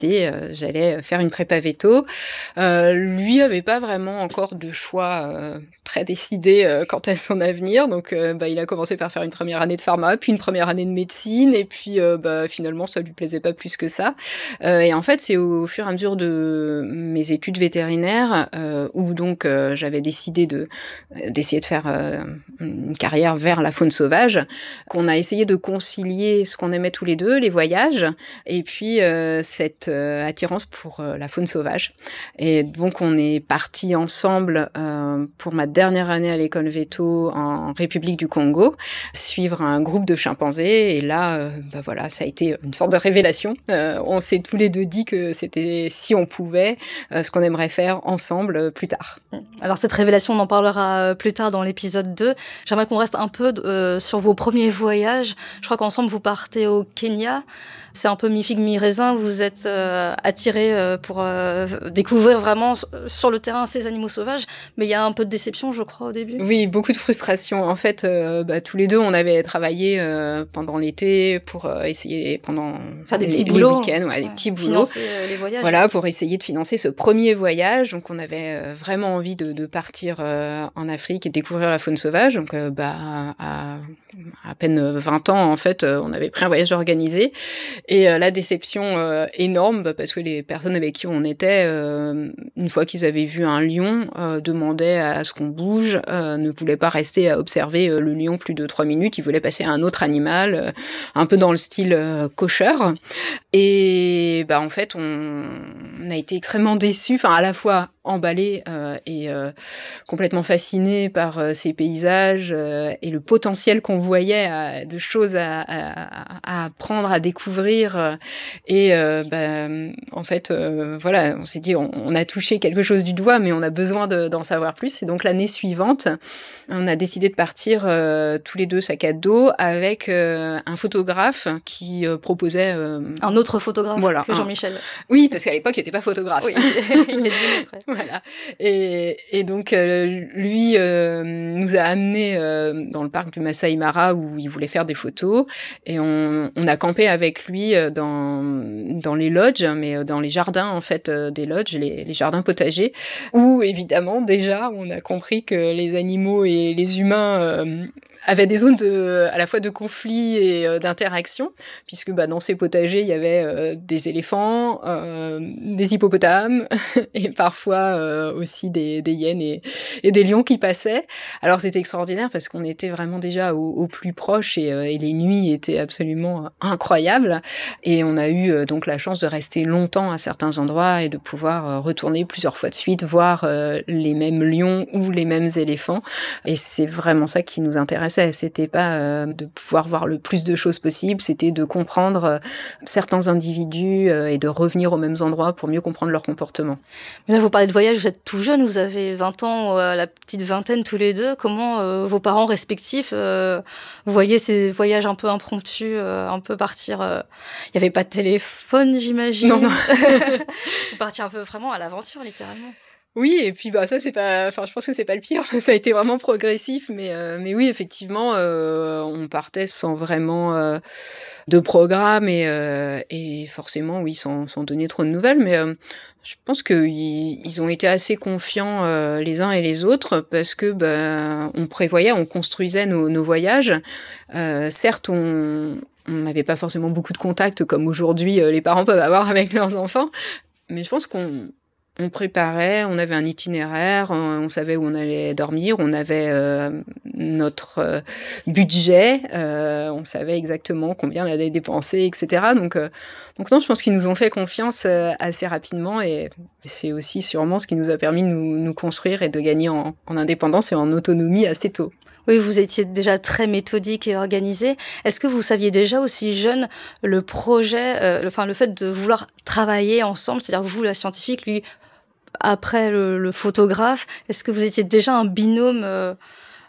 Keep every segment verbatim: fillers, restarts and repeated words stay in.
et euh, j'allais faire une prépa veto. Euh, lui avait pas vraiment encore de choix euh, très décidé euh, quant à son avenir, donc euh, bah, il a commencé par faire une première année de pharma, puis une première année de médecine, et puis euh, bah, finalement ça lui plaisait pas plus que ça. Euh, et en fait c'est au, au fur et à mesure de mes études vétérinaires euh, où donc euh, j'avais décidé de d'essayer de faire euh, une carrière vers la faune sauvage, qu'on a essayé de concilier ce qu'on aimait tous les deux, les voyages, et puis euh, cette euh, attirance pour euh, la faune sauvage. Et donc on est partis ensemble euh, pour ma dernière année à l'école veto en République du Congo, suivre un groupe de chimpanzés, et là, euh, bah voilà, ça a été une sorte de révélation. Euh, on s'est tous les deux dit que c'était, si on pouvait, euh, ce qu'on aimerait faire ensemble euh, plus tard. Alors cette révélation, on en parlera plus tard dans l'épisode deux. J'aimerais qu'on reste un peu euh, sur vos premiers voyages. Je crois qu'ensemble, vous partez au Kenya. C'est un peu mi-figue, mi-raisin. Vous êtes euh, attirés euh, pour euh, découvrir vraiment sur le terrain ces animaux sauvages. Mais il y a un peu de déception, je crois, au début. Oui, beaucoup de frustration. En fait, euh, bah, tous les deux, on avait travaillé euh, pendant l'été pour euh, essayer, pendant enfin, des les, petits les boulots. week-ends, ouais, ouais. des petits boulots. Financer euh, les voyages. Voilà, pour essayer de financer ce premier voyage. Donc, on avait euh, vraiment envie de, de partir euh, en Afrique et découvrir la faune sauvage. Donc, euh, bah, à, à peine vingt ans, en fait, euh, on avait pris un voyage organisé. Et euh, la déception euh, énorme, bah, parce que les personnes avec qui on était, euh, une fois qu'ils avaient vu un lion, euh, demandaient à ce qu'on bouge, euh, ne voulaient pas rester à observer euh, le lion plus de trois minutes, ils voulaient passer à un autre animal, euh, un peu dans le style euh, cocheur. Et bah en fait, on, on a été extrêmement déçus, enfin à la fois emballés euh, et euh, complètement fascinés par euh, ces paysages euh, et le potentiel qu'on voyait à, de choses à, à, à apprendre, à découvrir. Euh, et euh, bah, en fait, euh, voilà, on s'est dit, on, on a touché quelque chose du doigt, mais on a besoin de, d'en savoir plus. Et donc l'année suivante, on a décidé de partir euh, tous les deux sac à dos avec euh, un photographe qui euh, proposait... Euh, un autre photographe voilà, que Jean-Michel. Un... Oui, parce qu'à l'époque, il n'était pas photographe. Oui, il est dit après. Voilà. Et, et donc, euh, lui euh, nous a amenés euh, dans le parc du Masai Mara où il voulait faire des photos. Et on, on a campé avec lui dans, dans les lodges, mais dans les jardins, en fait, des lodges, les, les jardins potagers, où, évidemment, déjà, on a compris que les animaux et les humains... Euh, avaient des zones de, à la fois de conflit et euh, d'interaction, puisque bah, dans ces potagers, il y avait euh, des éléphants, euh, des hippopotames, et parfois euh, aussi des, des hyènes et, et des lions qui passaient. Alors c'était extraordinaire parce qu'on était vraiment déjà au, au plus proche, et, euh, et les nuits étaient absolument incroyables. Et on a eu euh, donc la chance de rester longtemps à certains endroits et de pouvoir euh, retourner plusieurs fois de suite, voir euh, les mêmes lions ou les mêmes éléphants. Et c'est vraiment ça qui nous intéresse. C'était pas euh, de pouvoir voir le plus de choses possible, c'était de comprendre euh, certains individus euh, et de revenir aux mêmes endroits pour mieux comprendre leur comportement. Mais là, vous parlez de voyage, vous êtes tout jeune, vous avez vingt ans, euh, la petite vingtaine tous les deux. Comment euh, vos parents respectifs euh, voyaient ces voyages un peu impromptus, euh, un peu partir... Il euh... n'y avait pas de téléphone, j'imagine. Non, non. Vous partiez un peu vraiment à l'aventure, littéralement. Oui, et puis bah ça c'est pas, enfin je pense que c'est pas le pire. Ça a été vraiment progressif, mais euh, mais oui effectivement euh, on partait sans vraiment euh, de programme et euh, et forcément oui sans sans donner trop de nouvelles, mais euh, je pense que ils, ils ont été assez confiants euh, les uns et les autres parce que bah on prévoyait, on construisait nos, nos voyages. Euh, certes on on n'avait pas forcément beaucoup de contacts comme aujourd'hui euh, les parents peuvent avoir avec leurs enfants, mais je pense qu'on On préparait, on avait un itinéraire, on, on savait où on allait dormir, on avait euh, notre euh, budget, euh, on savait exactement combien on allait dépenser, et cetera. Donc, euh, donc non, je pense qu'ils nous ont fait confiance euh, assez rapidement, et c'est aussi sûrement ce qui nous a permis de nous, nous construire et de gagner en, en indépendance et en autonomie assez tôt. Oui, vous étiez déjà très méthodique et organisé. Est-ce que vous saviez déjà aussi jeune le projet, euh, enfin le fait de vouloir travailler ensemble, c'est-à-dire vous, la scientifique, lui, après le, le photographe, est-ce que vous étiez déjà un binôme euh, scellé ?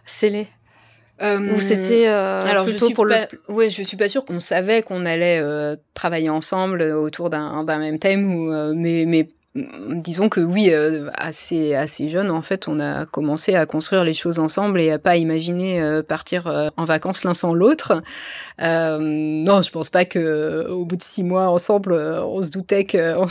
Euh, Ou c'était euh, alors plutôt je suis pour pas, le... Ouais, je suis pas sûre qu'on savait qu'on allait euh, travailler ensemble autour d'un, d'un même thème, ou, euh, mais, mais disons que oui, euh, assez, assez jeune, en fait, on a commencé à construire les choses ensemble et à pas imaginer euh, partir euh, en vacances l'un sans l'autre. Euh, non, je pense pas que au bout de six mois ensemble, on se doutait qu'on